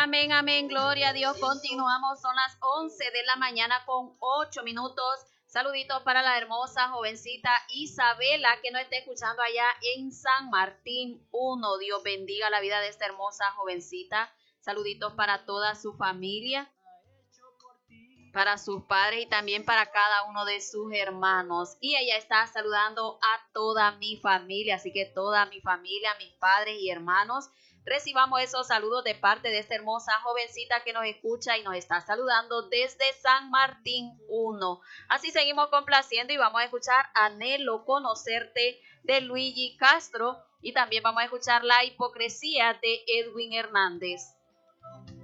Amén, amén, gloria a Dios. Continuamos, son las 11 de la mañana con 8 minutos. Saluditos para la hermosa jovencita Isabela que nos está escuchando allá en San Martín 1. Dios bendiga la vida de esta hermosa jovencita. Saluditos para toda su familia, para sus padres y también para cada uno de sus hermanos. Y ella está saludando a toda mi familia, así que toda mi familia, mis padres y hermanos, recibamos esos saludos de parte de esta hermosa jovencita que nos escucha y nos está saludando desde San Martín 1. Así seguimos complaciendo y vamos a escuchar Anhelo Conocerte de Luigi Castro y también vamos a escuchar La Hipocresía de Edwin Hernández.